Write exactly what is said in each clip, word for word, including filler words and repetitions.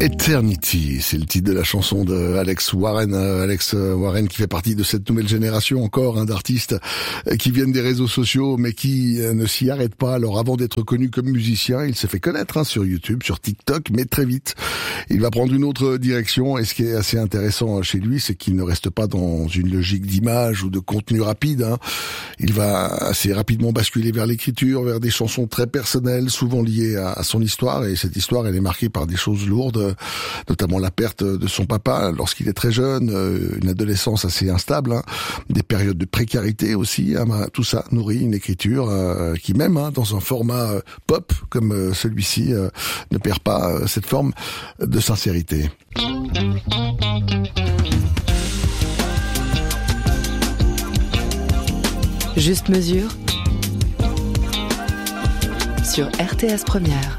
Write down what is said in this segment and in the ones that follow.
Eternity, c'est le titre de la chanson de Alex Warren. Alex Warren qui fait partie de cette nouvelle génération encore hein, d'artistes qui viennent des réseaux sociaux mais qui ne s'y arrêtent pas. Alors avant d'être connu comme musicien, il s'est fait connaître hein, sur YouTube, sur TikTok, mais très vite il va prendre une autre direction. Et ce qui est assez intéressant chez lui, c'est qu'il ne reste pas dans une logique d'image ou de contenu rapide. Hein. Il va assez rapidement basculer vers l'écriture, vers des chansons très personnelles, souvent liées à, à son histoire. Et cette histoire, elle est marquée par des choses lourdes, notamment la perte de son papa lorsqu'il est très jeune, une adolescence assez instable, hein, des périodes de précarité aussi, hein, tout ça nourrit une écriture euh, qui même hein, dans un format euh, pop comme euh, celui-ci euh, ne perd pas euh, cette forme de sincérité. Juste mesure sur R T S Première.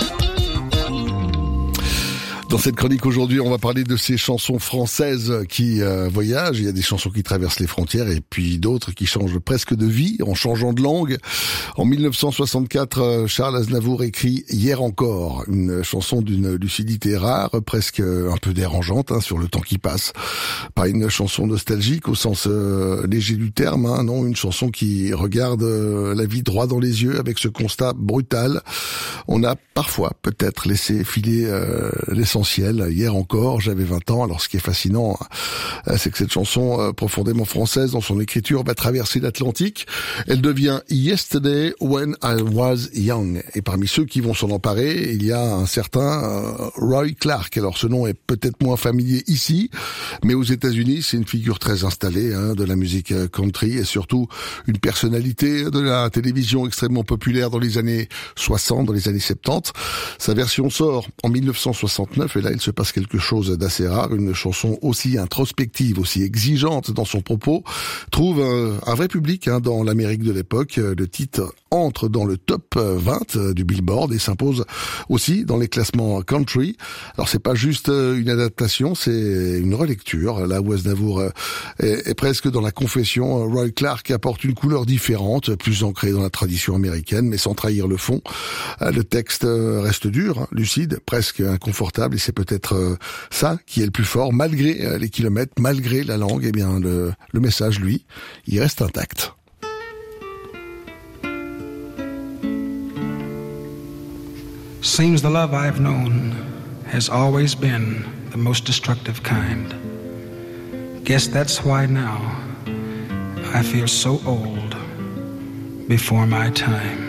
Dans cette chronique aujourd'hui, on va parler de ces chansons françaises qui euh, voyagent. Il y a des chansons qui traversent les frontières et puis d'autres qui changent presque de vie en changeant de langue. En mille neuf cent soixante-quatre, Charles Aznavour écrit « Hier encore », une chanson d'une lucidité rare, presque un peu dérangeante hein, sur le temps qui passe. Pas une chanson nostalgique au sens euh, léger du terme, hein, non, une chanson qui regarde euh, la vie droit dans les yeux avec ce constat brutal. On a parfois peut-être laissé filer euh, l'essentiel. Hier encore, j'avais vingt ans. Alors, ce qui est fascinant, c'est que cette chanson profondément française, dans son écriture, va traverser l'Atlantique. Elle devient « Yesterday when I was young ». Et parmi ceux qui vont s'en emparer, il y a un certain Roy Clark. Alors, ce nom est peut-être moins familier ici, mais aux États-Unis, c'est une figure très installée hein, de la musique country et surtout une personnalité de la télévision extrêmement populaire dans les années soixante, dans les années soixante-dix. Sa version sort en mille neuf cent soixante-neuf. Et là, il se passe quelque chose d'assez rare. Une chanson aussi introspective, aussi exigeante dans son propos, trouve un, un vrai public hein, dans l'Amérique de l'époque. Le titre entre dans le top vingt du Billboard et s'impose aussi dans les classements country. Alors, c'est pas juste une adaptation, c'est une relecture. Là où Aznavour est, est presque dans la confession, Roy Clark apporte une couleur différente, plus ancrée dans la tradition américaine, mais sans trahir le fond. Le texte reste dur, hein, lucide, presque inconfortable. Et c'est peut-être euh, ça qui est le plus fort, malgré euh, les kilomètres, malgré la langue, eh bien le, le message, lui, il reste intact. Seems the love I've known has always been the most destructive kind. Guess that's why now I feel so old before my time.